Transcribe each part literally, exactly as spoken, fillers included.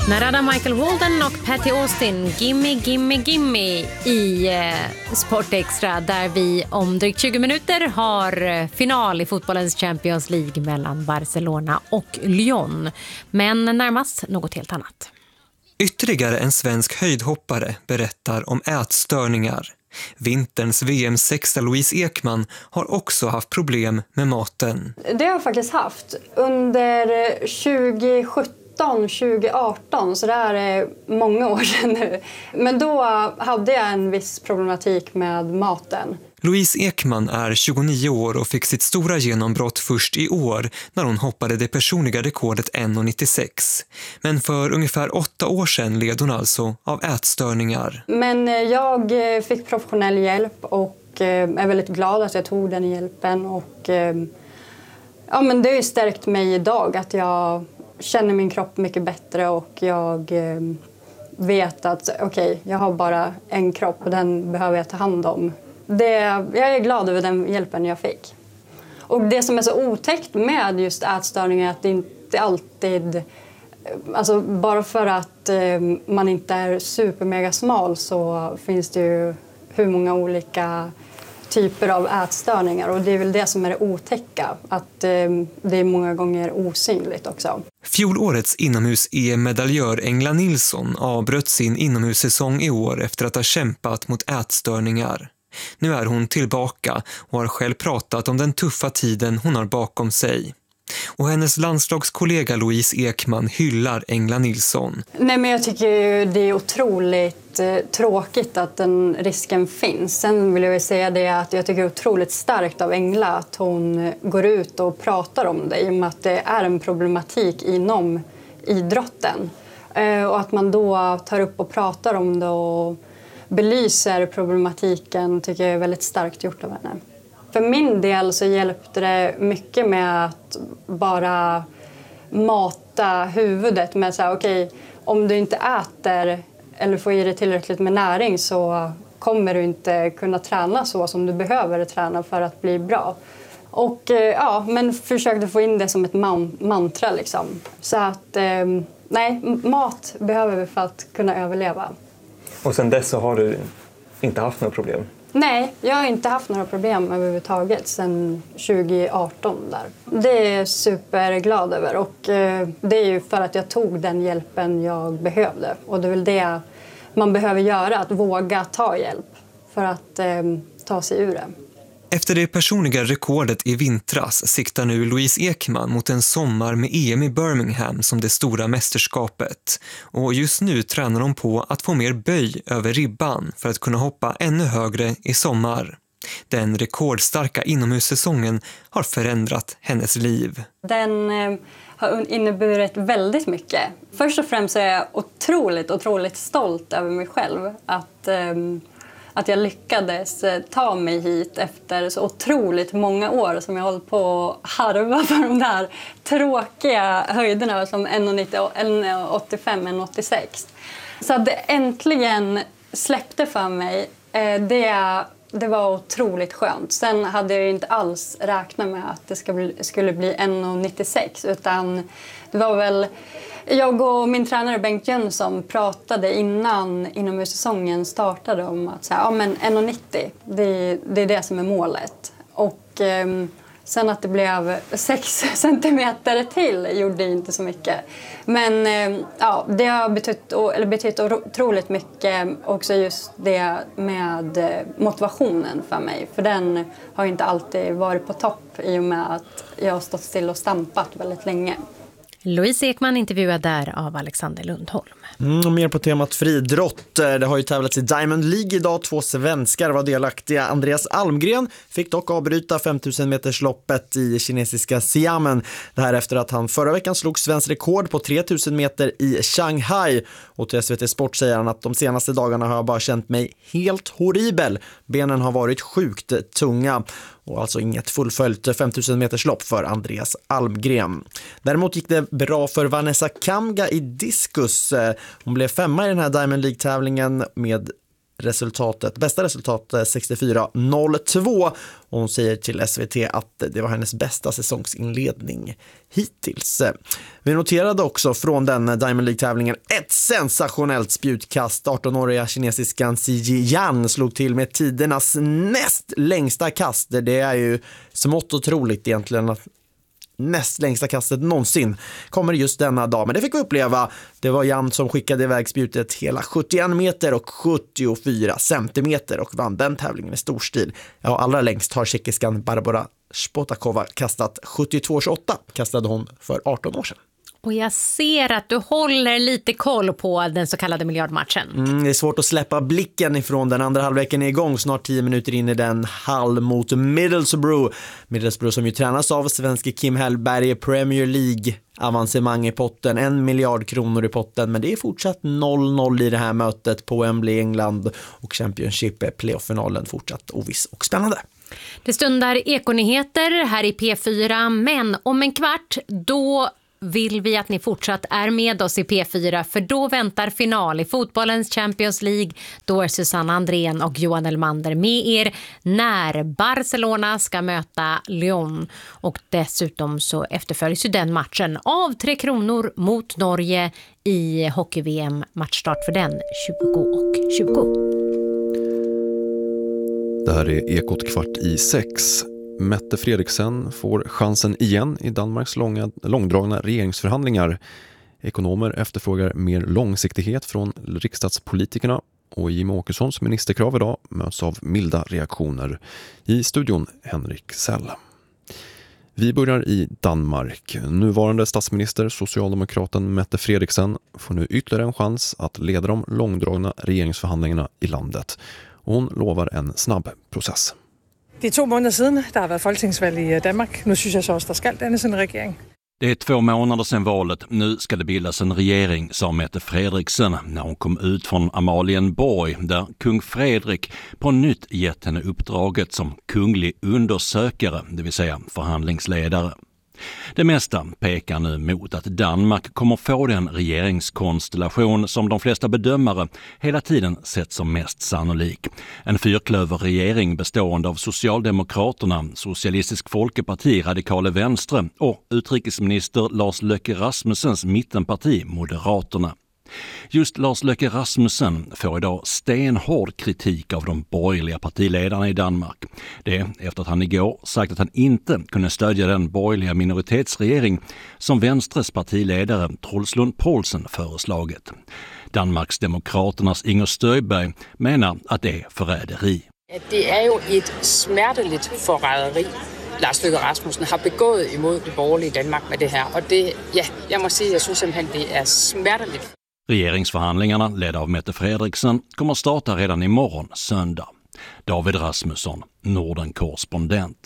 När Adam Michael Walden och Patty Austin Gimme, gimme, gimme i eh, Sport Extra, där vi om drygt tjugo minuter har final i fotbollens Champions League mellan Barcelona och Lyon. Men närmast något helt annat. Ytterligare en svensk höjdhoppare berättar om ätstörningar. Vinterns V M-sexa Louise Ekman har också haft problem med maten. Det har jag faktiskt haft. Under tjugo sjutton tjugo arton, så det är många år sedan nu. Men då hade jag en viss problematik med maten. Louise Ekman är tjugonio år och fick sitt stora genombrott först i år när hon hoppade det personliga rekordet en komma nittiosex. Men för ungefär åtta år sedan led hon alltså av ätstörningar. Men jag fick professionell hjälp och är väldigt glad att jag tog den hjälpen. Och, ja, men det har ju stärkt mig idag att jag känner min kropp mycket bättre och jag vet att okej, okay, jag har bara en kropp och den behöver jag ta hand om. Det, jag är glad över den hjälpen jag fick. Och det som är så otäckt med just ätstörningar är att det inte alltid... Alltså bara för att eh, man inte är supermega smal så finns det ju hur många olika typer av ätstörningar. Och det är väl det som är det otäcka. Att eh, det är många gånger osynligt också. Fjolårets inomhus-E M-medaljör Engla Nilsson avbröt sin inomhussäsong i år efter att ha kämpat mot ätstörningar. Nu är hon tillbaka och har själv pratat om den tuffa tiden hon har bakom sig. Och hennes landslagskollega Louise Ekman hyllar Engla Nilsson. Nej, men jag tycker det är otroligt eh, tråkigt att den risken finns. Sen vill jag väl säga det att jag tycker det är otroligt starkt av Engla att hon går ut och pratar om det. I och med att det är en problematik inom idrotten. Eh, och att man då tar upp och pratar om det och belyser problematiken tycker jag är väldigt starkt gjort av henne. För min del så hjälpte det mycket med att bara mata huvudet med så här, okej, okay, om du inte äter eller får i dig tillräckligt med näring så kommer du inte kunna träna så som du behöver träna för att bli bra. Och ja, men försökte få in det som ett man- mantra liksom. Så att eh, nej, mat behöver vi för att kunna överleva. Och sen dess så har du inte haft några problem? Nej, jag har inte haft några problem överhuvudtaget sedan tjugo arton där. Det är jag superglad över och eh, det är ju för att jag tog den hjälpen jag behövde. Och det är väl det man behöver göra, att våga ta hjälp för att eh, ta sig ur det. Efter det personliga rekordet i vintras siktar nu Louise Ekman mot en sommar med E M i Birmingham som det stora mästerskapet. Och just nu tränar hon på att få mer böj över ribban för att kunna hoppa ännu högre i sommar. Den rekordstarka inomhussäsongen har förändrat hennes liv. Den eh, har inneburit väldigt mycket. Först och främst är jag otroligt, otroligt stolt över mig själv att... Eh, Att jag lyckades ta mig hit efter så otroligt många år som jag hållit på att harva för de där tråkiga höjderna som en komma åttiofem, en komma åttiosex. Så att det äntligen släppte för mig, det, det var otroligt skönt. Sen hade jag inte alls räknat med att det skulle bli en komma nittiosex utan det var väl... Jag och min tränare Bengt Jönsson pratade innan inomhussäsongen startade om att så här, ja, men en komma nittio, det, det är det som är målet. Och eh, sen att det blev sex centimeter till gjorde inte så mycket. Men eh, ja, det har betytt, eller betytt otroligt mycket också just det med motivationen för mig. För den har inte alltid varit på topp i och med att jag har stått still och stampat väldigt länge. Louise Ekman intervjuad där av Alexander Lundholm. Mm, och mer på temat friidrott. Det har ju tävlats i Diamond League idag. Två svenskar var delaktiga. Andreas Almgren fick dock avbryta femtusen meters loppet i kinesiska Xiamen. Det här efter att han förra veckan slog svensk rekord på tre tusen meter i Shanghai. Och till S V T Sport säger han att de senaste dagarna har jag bara känt mig helt horribel. Benen har varit sjukt tunga. Och alltså inget fullföljt femtusen meters lopp för Andreas Almgren. Däremot gick det bra för Vanessa Kamga i diskus. Hon blev femma i den här Diamond League-tävlingen med resultatet. Bästa resultat sextiofyra noll två. Och hon säger till S V T att det var hennes bästa säsongsinledning hittills. Vi noterade också från den Diamond League-tävlingen ett sensationellt spjutkast. arton-åriga kinesiskan Ziyi Yan slog till med tidernas näst längsta kast. Det är ju smått otroligt egentligen att näst längsta kastet någonsin kommer just denna dag. Men det fick vi uppleva. Det var Jan som skickade iväg spjutet hela sjuttioen meter och sjuttiofyra centimeter och vann den tävlingen i stor stil. Ja, allra längst har tjeckiskan Barbora Spotakova kastat sjuttiotvå tjugoåtta. Kastade hon för arton år sedan. Och jag ser att du håller lite koll på den så kallade miljardmatchen. Mm, det är svårt att släppa blicken ifrån den. Andra halvleken är igång, snart tio minuter in i den. Hull mot Middlesbrough. Middlesbrough som ju tränas av svenske Kim Hellberg, Premier League avancemang i potten, en miljard kronor i potten, men det är fortsatt noll noll i det här mötet på Wembley, England, och Championship playoff-finalen fortsatt oviss och spännande. Det stundar ekonyheter här i P fyra, men om en kvart då vill vi att ni fortsatt är med oss i P fyra, för då väntar final i fotbollens Champions League. Då är Susanne Andrén och Johan Elmander med er när Barcelona ska möta Lyon. Och dessutom så efterföljs ju den matchen av Tre Kronor mot Norge i hockey-V M. Matchstart för den tjugo och tjugo. Det här är Ekot kvart i sex. Mette Frederiksen får chansen igen i Danmarks långa, långdragna regeringsförhandlingar. Ekonomer efterfrågar mer långsiktighet från riksdagspolitikerna, och Jimmie Åkessons ministerkrav idag möts av milda reaktioner. I studion Henrik Sell. Vi börjar i Danmark. Nuvarande statsminister, socialdemokraten Mette Frederiksen, får nu ytterligare en chans att leda de långdragna regeringsförhandlingarna i landet. Hon lovar en snabb process. Det är två månader sedan det har varit folketingsvalg i Danmark. Nu syns jag så att det ska dannas en regering. Det är två månader sedan valet. Nu ska det bildas en regering, sa Mette Frederiksen när hon kom ut från Amalienborg, där kung Fredrik på nytt gett henne uppdraget som kunglig undersökare, det vill säga förhandlingsledare. Det mesta pekar nu mot att Danmark kommer få den regeringskonstellation som de flesta bedömare hela tiden sett som mest sannolik. En fyrklöverregering bestående av Socialdemokraterna, Socialistisk Folkeparti, Radikale Venstre och utrikesminister Lars Løkke Rasmussens mittenparti Moderaterna. Just Lars Løkke Rasmussen får idag stenhård kritik av de borgerliga partiledarna i Danmark. Det efter att han igår sagt att han inte kunde stödja den borgerliga minoritetsregering som Venstres partiledare Troels Lund Poulsen föreslagit. Danmarks Demokraternas Inger Støjberg menar att det är förräderi. Det är ju ett smärtligt förräderi Lars Løkke Rasmussen har begått emot det borgerliga Danmark med det här. Och det, ja, jag måste säga, jag syns att det är smärtligt. Regeringsförhandlingarna, ledda av Mette Frederiksen, kommer starta redan imorgon söndag. David Rasmusson, Norden-korrespondent.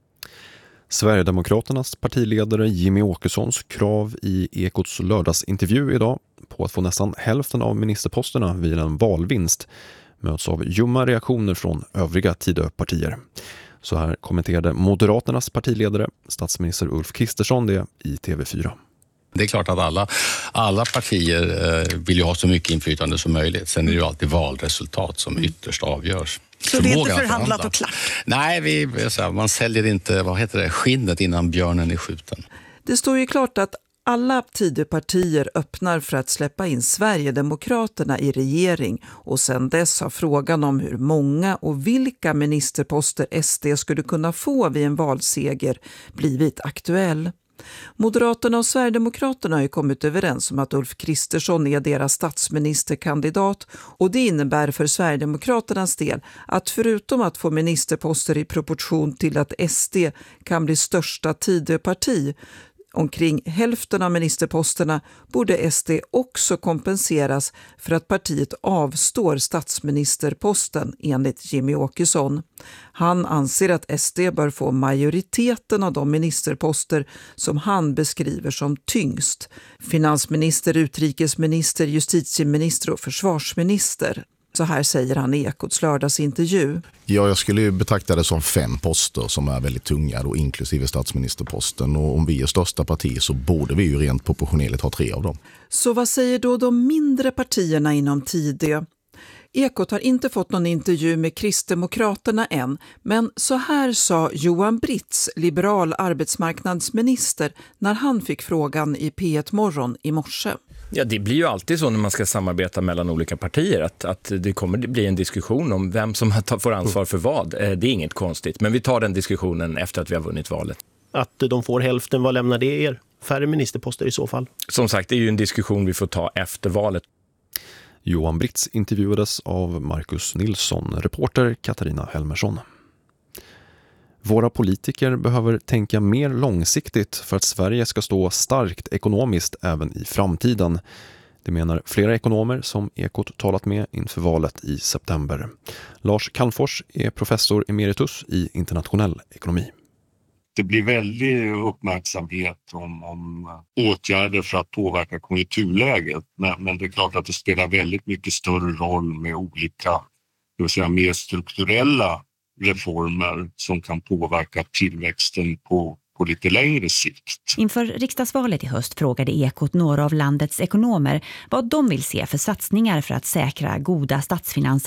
Sverigedemokraternas partiledare Jimmie Åkessons krav i Ekots lördagsintervju idag på att få nästan hälften av ministerposterna vid en valvinst möts av ljumma reaktioner från övriga Tidöpartier. Så här kommenterade Moderaternas partiledare, statsminister Ulf Kristersson, det i T V fyra. Det är klart att alla, alla partier eh, vill ju ha så mycket inflytande som möjligt. Sen är det ju alltid valresultat som ytterst avgörs. Så det är inte förhandlat och klart? Nej, vi, så här, man säljer inte, vad heter det, skinnet innan björnen är skjuten. Det står ju klart att alla Tidöpartier öppnar för att släppa in Sverigedemokraterna i regering, och sedan dess har frågan om hur många och vilka ministerposter S D skulle kunna få vid en valseger blivit aktuell. Moderaterna och Sverigedemokraterna har ju kommit överens om att Ulf Kristersson är deras statsministerkandidat, och det innebär för Sverigedemokraternas del att förutom att få ministerposter i proportion till att S D kan bli största Tidöparti, omkring hälften av ministerposterna, borde S D också kompenseras för att partiet avstår statsministerposten, enligt Jimmie Åkesson. Han anser att S D bör få majoriteten av de ministerposter som han beskriver som tyngst: finansminister, utrikesminister, justitieminister och försvarsminister. Så här säger han i Ekots lördagsintervju. Ja, jag skulle ju betrakta det som fem poster som är väldigt tunga, då, inklusive statsministerposten. Och om vi är största parti så borde vi ju rent proportionellt ha tre av dem. Så vad säger då de mindre partierna inom Tidö? Ekot har inte fått någon intervju med Kristdemokraterna än, men så här sa Johan Britz, liberal arbetsmarknadsminister, när han fick frågan i P ett Morgon i morse. Ja, det blir ju alltid så när man ska samarbeta mellan olika partier att, att det kommer bli en diskussion om vem som får ansvar för vad. Det är inget konstigt, men vi tar den diskussionen efter att vi har vunnit valet. Att de får hälften, vad lämnar det er? Färre ministerposter i så fall? Som sagt, det är ju en diskussion vi får ta efter valet. Johan Britz intervjuades av Marcus Nilsson, reporter Katarina Helmersson. Våra politiker behöver tänka mer långsiktigt för att Sverige ska stå starkt ekonomiskt även i framtiden. Det menar flera ekonomer som Ekot talat med inför valet i september. Lars Calmfors är professor emeritus i internationell ekonomi. Det blir väldigt uppmärksamhet om, om åtgärder för att påverka konjunkturläget. Men, men det är klart att det spelar väldigt mycket större roll med olika, det vill säga mer strukturella reformer som kan påverka tillväxten på, på lite längre sikt. Inför riksdagsvalet i höst frågade Ekot några av landets ekonomer vad de vill se för satsningar för att säkra goda statsfinanser